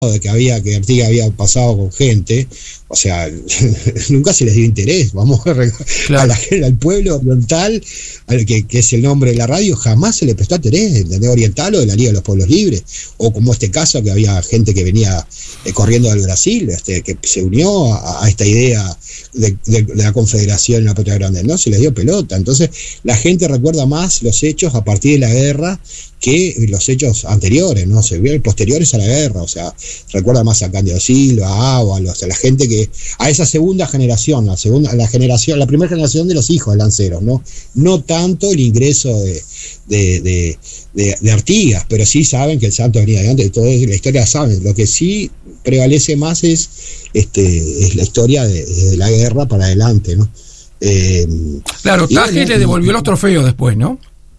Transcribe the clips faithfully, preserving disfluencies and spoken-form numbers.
de que había que Artigas había pasado con gente, o sea, nunca se les dio interés. Vamos a claro. a la, al pueblo oriental, al que, que es el nombre de la radio, jamás se le prestó interés, ¿entendés? Oriental o de la Liga de los Pueblos Libres, o como este caso que había gente que venía eh, corriendo del Brasil, este, que se unió a, a esta idea de, de, de la Confederación en la Patria Grande, no se les dio pelota. Entonces la gente recuerda más los hechos a partir de la guerra que los hechos anteriores, ¿no? Se vieron posteriores a la guerra, o sea, recuerda más a Cándido Silva, a Ábalos, a la gente que, a esa segunda generación, la segunda, la generación, la primera generación de los hijos de Lanceros, ¿no? No tanto el ingreso de, de, de, de, de Artigas, pero sí saben que el santo venía de antes, de toda la historia saben. Lo que sí prevalece más es, este, es la historia de, de la guerra para adelante, ¿no? Eh, claro, Tajes bueno, le devolvió los trofeos después, ¿no?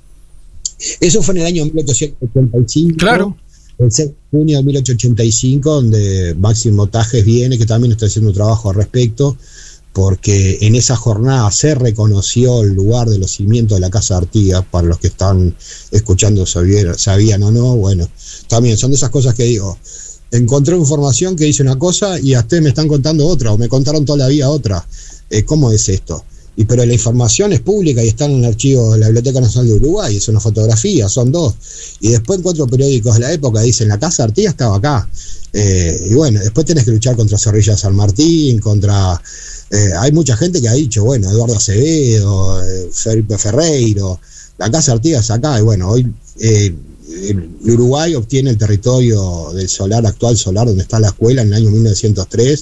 Eso fue en el año mil ochocientos ochenta y cinco. Claro. El seis de junio de mil ochocientos ochenta y cinco, donde Máximo Tajes viene, que también está haciendo un trabajo al respecto, porque en esa jornada se reconoció el lugar de los cimientos de la Casa de Artigas. Para los que están escuchando, sabían, sabían o no, bueno, también son de esas cosas que digo, encontré información que dice una cosa y a ustedes me están contando otra, o me contaron toda la vida otra. Eh, ¿Cómo es esto? Y pero la información es pública y está en el archivo de la Biblioteca Nacional de Uruguay, es una fotografía, son dos. Y después encuentro periódicos de la época, dicen la Casa de Artigas estaba acá. Eh, y bueno, después tenés que luchar contra Zorrilla San Martín, contra... Eh, hay mucha gente que ha dicho, bueno, Eduardo Acevedo, eh, Felipe Ferreiro, la Casa de Artigas acá. Y bueno, hoy eh, el Uruguay obtiene el territorio del solar, actual solar, donde está la escuela, en el año mil novecientos tres.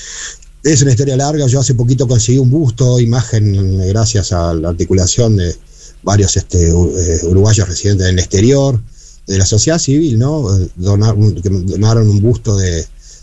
Es una historia larga. Yo hace poquito conseguí un busto, imagen, gracias a la articulación de varios este, uruguayos residentes en el exterior, de la sociedad civil, ¿no? Donaron, donaron un busto de,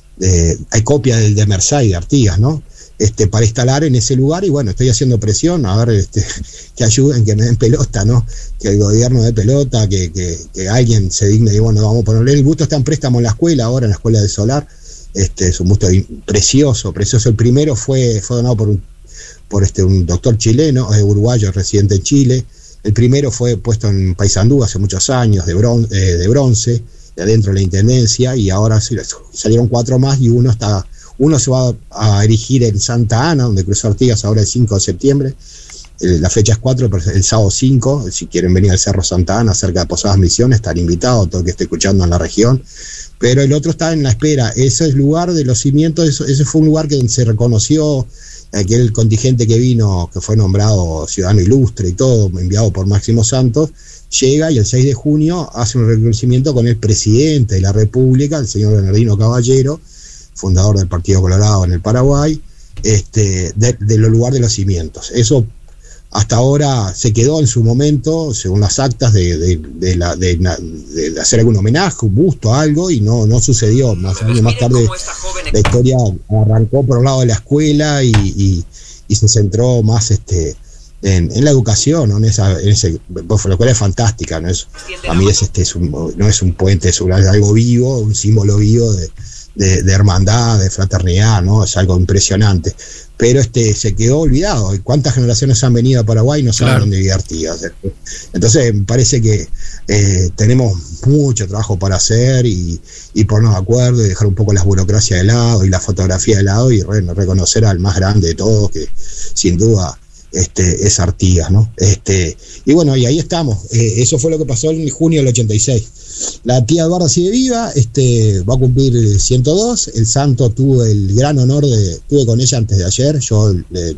de hay copia del de Mersay, de Artigas, ¿no? Este, para instalar en ese lugar, y bueno, estoy haciendo presión, a ver, este, que ayuden, que me den pelota, ¿no? Que el gobierno dé pelota, que, que, que alguien se digne y bueno, vamos a ponerle. El busto está en préstamo en la escuela, ahora en la escuela del Solar. Este es un busto precioso, precioso. El primero fue, fue donado por un, por este, un doctor chileno, eh, uruguayo, residente en Chile. El primero fue puesto en Paysandú hace muchos años, de bronce, eh, de bronce, de adentro de la intendencia, y ahora salieron cuatro más y uno está, uno se va a erigir en Santa Ana, donde cruzó Artigas ahora el cinco de septiembre. La fecha es cuatro, pero el sábado cinco, si quieren venir al Cerro Santa Ana, cerca de Posadas Misiones, están invitados, todo el que esté escuchando en la región. Pero el otro está en la espera. Ese es el lugar de los cimientos, eso, ese fue un lugar que se reconoció, aquel contingente que vino, que fue nombrado ciudadano ilustre y todo, enviado por Máximo Santos, llega y el seis de junio hace un reconocimiento con el presidente de la República, el señor Bernardino Caballero, fundador del Partido Colorado en el Paraguay, este, de, de los lugares de los cimientos. Eso hasta ahora se quedó en su momento, según las actas, de, de, de, la, de, de hacer algún homenaje, un busto, algo, y no, no sucedió. Más años más tarde la historia arrancó por un lado de la escuela y, y, y se centró más este en, en la educación, ¿no? En esa, en ese, pues, la escuela es fantástica, ¿no? Es, a mí es, este, es un, no es un puente, es un, algo vivo, un símbolo vivo de, de, de hermandad, de fraternidad, ¿no? Es algo impresionante. Pero este se quedó olvidado. ¿Cuántas generaciones han venido a Paraguay y no saben claro. dónde vivía Artigas? Entonces me parece que eh, tenemos mucho trabajo para hacer y, y ponernos de acuerdo y dejar un poco las burocracias de lado y la fotografía de lado y re, reconocer al más grande de todos, que sin duda este, es Artigas, ¿no? Este, y bueno, y ahí estamos. Eh, eso fue lo que pasó en junio del ochenta y seis. La tía Eduarda sigue viva, este, va a cumplir ciento dos. El santo tuvo el gran honor de, estuve con ella antes de ayer. Yo le,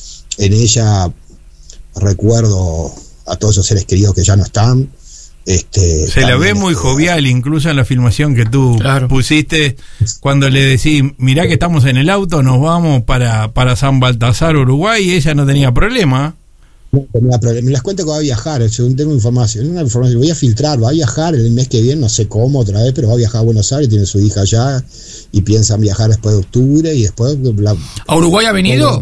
en ella recuerdo a todos esos seres queridos que ya no están. Este, se la ve muy este, jovial, incluso en la filmación que tú claro. pusiste, cuando le decís, mirá que estamos en el auto, nos vamos para, para San Baltasar, Uruguay, y ella no tenía problema. No tenía problema. Me las cuento que va a viajar, según tengo información, una información, voy a filtrar, va a viajar el mes que viene, no sé cómo otra vez, pero va a viajar a Buenos Aires, tiene su hija allá y piensan viajar después de octubre y después la, ¿a Uruguay ha venido?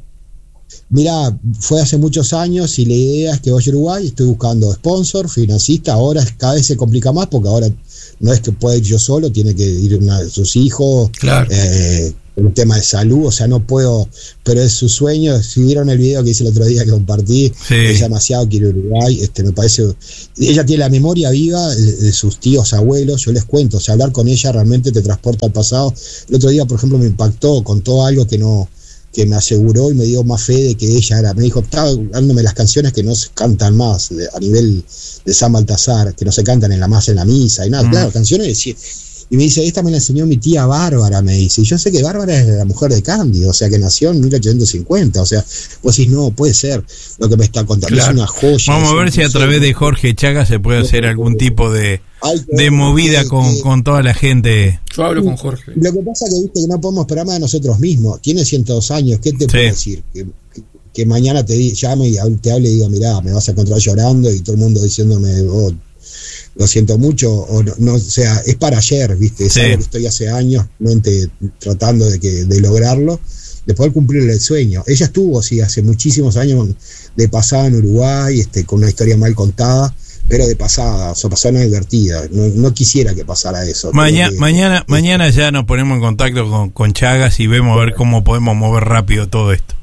Mira, fue hace muchos años y la idea es que vaya a Uruguay, estoy buscando sponsor, financista, ahora cada vez se complica más porque ahora no es que pueda ir yo solo, tiene que ir una de sus hijos, claro. eh, un tema de salud, o sea, no puedo, pero es su sueño. Si vieron el video que hice el otro día que compartí, sí. Es demasiado, quiero Uruguay, este, me parece, ella tiene la memoria viva de, de sus tíos, abuelos, yo les cuento, o sea, hablar con ella realmente te transporta al pasado. El otro día, por ejemplo, me impactó, contó algo que no, que me aseguró y me dio más fe de que ella era, me dijo, estaba dándome las canciones que no se cantan más de, a nivel de San Baltasar, que no se cantan en la masa, en la misa y nada, mm. claro, canciones de... Y me dice, esta me la enseñó mi tía Bárbara, me dice. Y yo sé que Bárbara es la mujer de Candy, o sea, que nació en mil ochocientos cincuenta. O sea, vos decís, no, puede ser lo que me está contando. Claro. Es una joya. Vamos a ver si a través de Jorge Chagas se puede hacer algún tipo de, de movida con, con toda la gente. Yo hablo con Jorge. Lo que pasa es que, viste, que no podemos esperar más de nosotros mismos. Tiene ciento dos años, ¿qué te sí. puedo decir? Que, que, que mañana te di, llame y te hable y diga, mirá, me vas a encontrar llorando y todo el mundo diciéndome, oh, lo siento mucho, o no, no, o sea, es para ayer, ¿viste? Es sí. algo que estoy hace años mente, tratando de, que, de lograrlo, de poder cumplir el sueño. Ella estuvo, sí, hace muchísimos años de pasada en Uruguay, este, con una historia mal contada, pero de pasada, o sea, pasada divertida. No, no quisiera que pasara eso. Maña, que, mañana es, mañana ya nos ponemos en contacto con, con Chagas y vemos a ver cómo podemos mover rápido todo esto.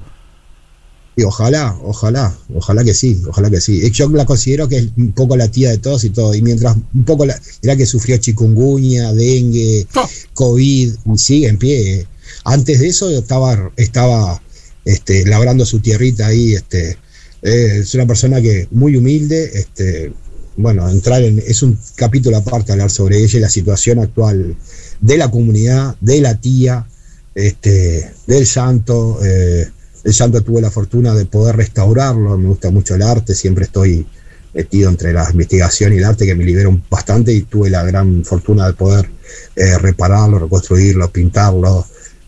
Y ojalá, ojalá, ojalá que sí, ojalá que sí. Yo la considero que es un poco la tía de todos y todo. Y mientras un poco la, era que sufrió chikungunya, dengue, oh. COVID, y sigue en pie. Antes de eso estaba, estaba este, labrando su tierrita ahí. Este, eh, es una persona que muy humilde. Este, bueno, entrar en, es un capítulo aparte hablar sobre ella y la situación actual de la comunidad, de la tía, este, del santo. Eh, El santo tuve la fortuna de poder restaurarlo, me gusta mucho el arte, siempre estoy metido entre la investigación y el arte que me liberó bastante y tuve la gran fortuna de poder eh, repararlo, reconstruirlo, pintarlo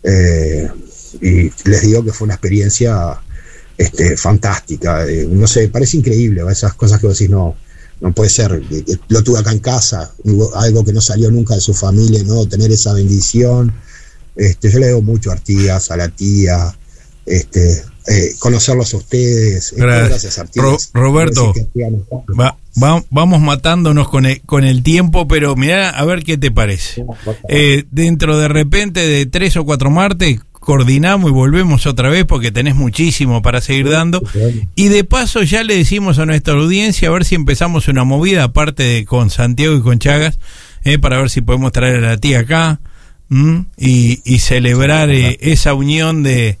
eh, y les digo que fue una experiencia este, fantástica, eh, no sé, parece increíble, esas cosas que vos decís, no, no puede ser, lo tuve acá en casa, algo que no salió nunca de su familia, no tener esa bendición, este, yo le debo mucho a Artigas, a la tía, este eh, conocerlos a ustedes. Gracias, a Ro- Roberto, va, va, vamos matándonos con el, con el tiempo, pero mirá a ver qué te parece. Eh, dentro de repente de tres o cuatro martes coordinamos y volvemos otra vez porque tenés muchísimo para seguir dando y de paso ya le decimos a nuestra audiencia a ver si empezamos una movida aparte de con Santiago y con Chagas eh, para ver si podemos traer a la tía acá ¿m? y, y celebrar eh, esa unión de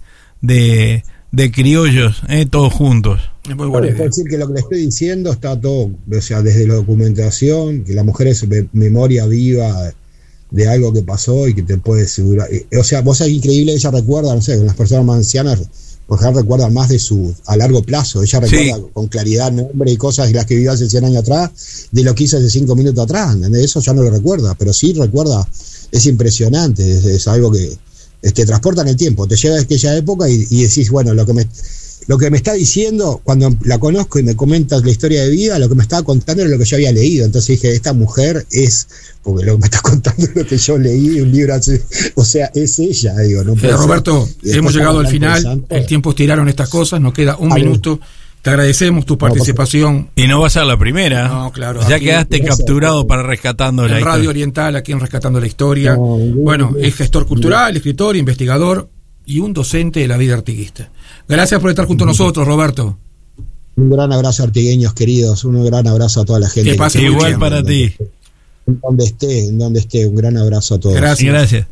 de, de criollos, eh, todos juntos. Es muy bueno. Es decir, que lo que le estoy diciendo está todo, o sea, desde la documentación, que la mujer es me- memoria viva de algo que pasó y que te puede asegurar. O sea, vos es increíble, ella recuerda, no sé, con las personas más ancianas, porque ella recuerda más de su, a largo plazo, ella recuerda sí. con claridad nombre y cosas de las que vivió hace cien años atrás, de lo que hizo hace cinco minutos atrás, ¿entendés? Eso ya no lo recuerda, pero sí recuerda, es impresionante, es, es algo que te transporta en el tiempo, te lleva a aquella época y, y decís, bueno, lo que me lo que me está diciendo, cuando la conozco y me comentas la historia de vida, lo que me estaba contando era lo que yo había leído, entonces dije, esta mujer es, porque lo que me está contando es lo que yo leí, un libro así, o sea, es ella, digo, no puede eh, Roberto, hemos llegado al final, el tiempo estiraron estas cosas, nos queda un Ay, minuto. Te agradecemos tu participación. Y no va a ser la primera. No, claro. Ya quedaste capturado para Rescatando la Historia. En Radio Oriental, aquí en Rescatando la Historia. No, bueno, es gestor cultural, escritor, investigador y un docente de la vida artiguista. Gracias por estar junto a nosotros, Roberto. Un gran abrazo, artigueños queridos. Un gran abrazo a toda la gente. Que pase que igual para ti. En donde esté, en donde esté. Un gran abrazo a todos. Gracias. Gracias.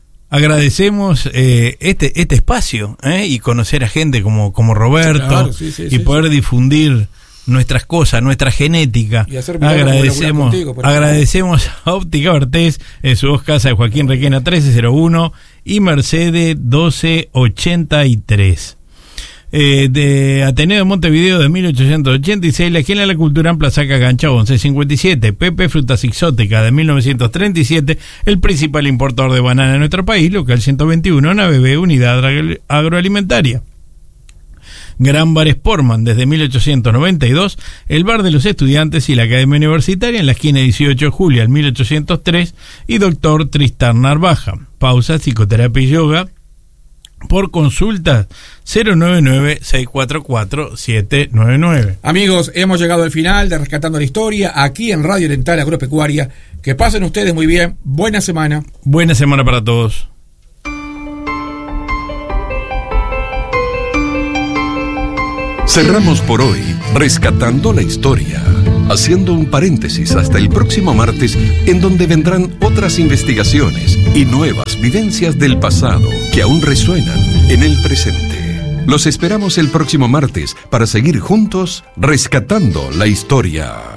Agradecemos eh, este este espacio eh, y conocer a gente como como Roberto claro, sí, sí, y sí, poder sí. difundir nuestras cosas, nuestra genética. Y agradecemos contigo, agradecemos a Óptica Bartés en su dos casas de Joaquín Requena trece cero uno y Mercedes doce ochenta y tres. Eh, de Ateneo de Montevideo de mil ochocientos ochenta y seis, la esquina de la Cultura en Plaza Cagancha once cincuenta y siete, Pepe Frutas Exóticas de mil novecientos treinta y siete, el principal importador de banana en nuestro país, local ciento veintiuno, Nave B, Unidad Agroalimentaria. Gran Bar Sportman desde mil ochocientos noventa y dos, el Bar de los Estudiantes y la Academia Universitaria en la esquina dieciocho de julio al mil ochocientos tres y Doctor Tristán Narvaja. Pausa, psicoterapia y yoga. Por consulta cero nueve nueve, seis cuatro cuatro, siete nueve nueve. Amigos, hemos llegado al final de Rescatando la Historia aquí en Radio Oriental Agropecuaria. Que pasen ustedes muy bien. Buena semana. Buena semana para todos. Cerramos por hoy Rescatando la Historia, haciendo un paréntesis hasta el próximo martes, en donde vendrán otras investigaciones y nuevas vivencias del pasado que aún resuenan en el presente. Los esperamos el próximo martes para seguir juntos rescatando la historia.